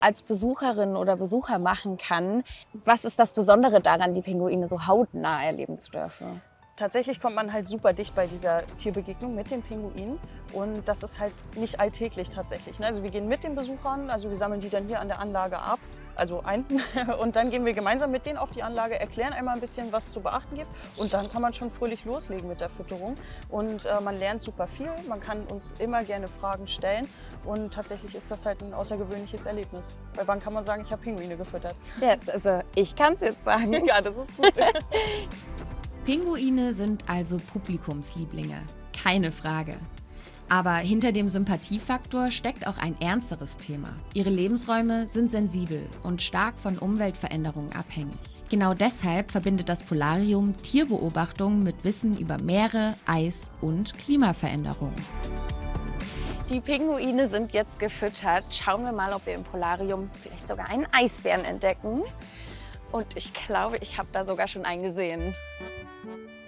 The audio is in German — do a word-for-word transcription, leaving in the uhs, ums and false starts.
als Besucherin oder Besucher machen kann. Was ist das Besondere daran, die Pinguine so hautnah erleben zu dürfen? Tatsächlich kommt man halt super dicht bei dieser Tierbegegnung mit den Pinguinen und das ist halt nicht alltäglich tatsächlich. Also wir gehen mit den Besuchern, also wir sammeln die dann hier an der Anlage ab, also ein und dann gehen wir gemeinsam mit denen auf die Anlage, erklären einmal ein bisschen, was zu beachten gibt und dann kann man schon fröhlich loslegen mit der Fütterung und äh, man lernt super viel, man kann uns immer gerne Fragen stellen und tatsächlich ist das halt ein außergewöhnliches Erlebnis. Weil wann kann man sagen, ich habe Pinguine gefüttert? Ja, also ich kann es jetzt sagen. Ja, das ist gut. Pinguine sind also Publikumslieblinge, keine Frage. Aber hinter dem Sympathiefaktor steckt auch ein ernsteres Thema. Ihre Lebensräume sind sensibel und stark von Umweltveränderungen abhängig. Genau deshalb verbindet das Polarium Tierbeobachtung mit Wissen über Meere, Eis und Klimaveränderungen. Die Pinguine sind jetzt gefüttert. Schauen wir mal, ob wir im Polarium vielleicht sogar einen Eisbären entdecken. Und ich glaube, ich habe da sogar schon einen gesehen.